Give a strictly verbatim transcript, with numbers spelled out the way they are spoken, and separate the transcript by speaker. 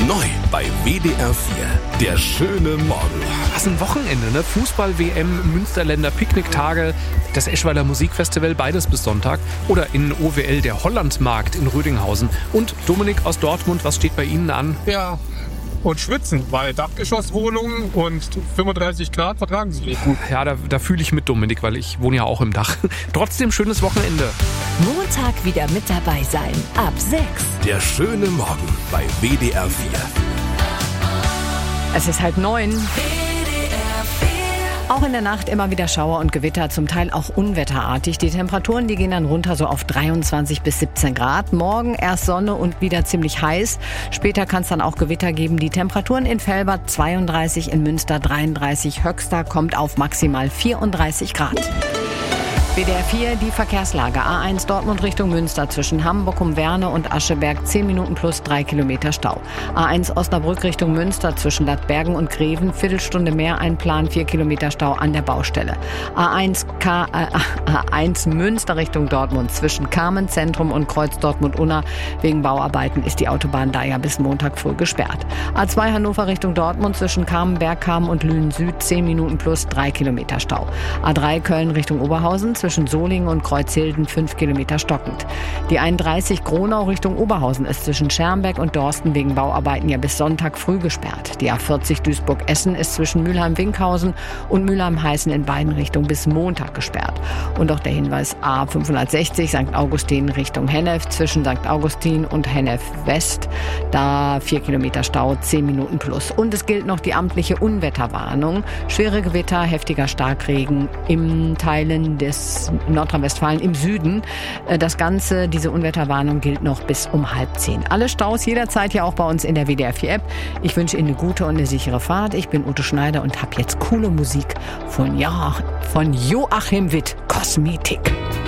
Speaker 1: Neu bei W D R vier. Der schöne Morgen.
Speaker 2: Was ein Wochenende, ne? Fußball-W M, Münsterländer Picknicktage, das Eschweiler Musikfestival, beides bis Sonntag. Oder in O W L der Hollandmarkt in Rödinghausen. Und Dominik aus Dortmund, was steht bei Ihnen an?
Speaker 3: Ja, und schwitzen, weil Dachgeschosswohnungen und fünfunddreißig Grad vertragen sie nicht gut.
Speaker 2: Ja, da, da fühle ich mit Dominik, weil ich wohne ja auch im Dach. Trotzdem schönes Wochenende.
Speaker 4: Montag wieder mit dabei sein. Ab sechs.
Speaker 1: Der schöne Morgen bei W D R vier.
Speaker 5: Es ist halb neun. Auch in der Nacht immer wieder Schauer und Gewitter, zum Teil auch unwetterartig. Die Temperaturen, die gehen dann runter so auf dreiundzwanzig bis siebzehn Grad. Morgen erst Sonne und wieder ziemlich heiß. Später kann es dann auch Gewitter geben. Die Temperaturen in Velbert zweiunddreißig, in Münster dreiunddreißig. Höchster kommt auf maximal vierunddreißig Grad. W D R vier, die Verkehrslage. A eins Dortmund Richtung Münster zwischen Hamburg um Werne und Ascheberg zehn Minuten plus drei Kilometer Stau. A eins Osnabrück Richtung Münster zwischen Ladbergen und Greven Viertelstunde mehr einplanen, vier Kilometer Stau an der Baustelle. A eins, K, äh, A eins Münster Richtung Dortmund zwischen Kamen Zentrum und Kreuz Dortmund-Unna. Wegen Bauarbeiten ist die Autobahn da ja bis Montag früh gesperrt. A zwei Hannover Richtung Dortmund zwischen Kamen, Bergkamen und Lünen Süd zehn Minuten plus drei Kilometer Stau. A drei Köln Richtung Oberhausen zwischen Solingen und Kreuzhilden fünf Kilometer stockend. Die einunddreißig Gronau Richtung Oberhausen ist zwischen Schermbeck und Dorsten wegen Bauarbeiten ja bis Sonntag früh gesperrt. Die A vierzig Duisburg-Essen ist zwischen Mülheim-Winkhausen und Mülheim-Heißen in beiden Richtungen bis Montag gesperrt. Und auch der Hinweis A fünfhundertsechzig Sankt Augustin Richtung Hennef zwischen Sankt Augustin und Hennef West. Da vier Kilometer Stau, zehn Minuten plus. Und es gilt noch die amtliche Unwetterwarnung. Schwere Gewitter, heftiger Starkregen in Teilen des Nordrhein-Westfalen im Süden. Das Ganze, diese Unwetterwarnung gilt noch bis um halb zehn. Alle Staus jederzeit hier auch bei uns in der W D R vier App. Ich wünsche Ihnen eine gute und eine sichere Fahrt. Ich bin Ute Schneider und habe jetzt coole Musik von, ja, von Joachim Witt, Kosmetik.